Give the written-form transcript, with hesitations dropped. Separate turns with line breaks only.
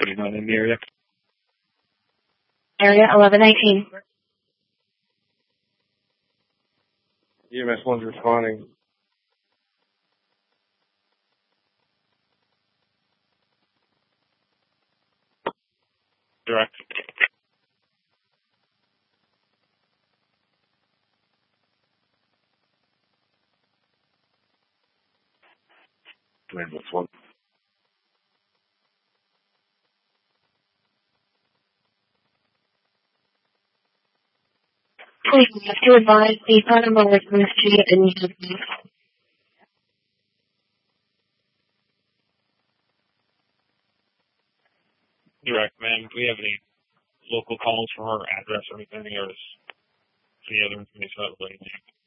Anyone in the area?
Area 1119.
EMS 1's responding. Direct. Ambulance 1.
Please have to advise the animal was moved to the news.
Direct, ma'am. Do we have any local calls for her address or anything, or is any other information about the lady?